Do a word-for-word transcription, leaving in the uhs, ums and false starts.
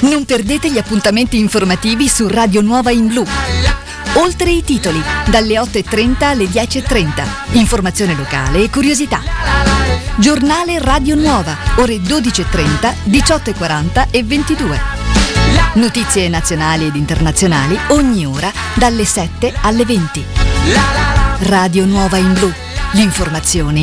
Non perdete gli appuntamenti informativi su Radio Nuova in Blu. Oltre i titoli, dalle otto e trenta alle dieci e trenta. Informazione locale e curiosità. Giornale Radio Nuova, ore dodici e trenta, diciotto e quaranta e ventidue. Notizie nazionali ed internazionali ogni ora dalle sette alle venti. Radio Nuova in Blu. L'informazione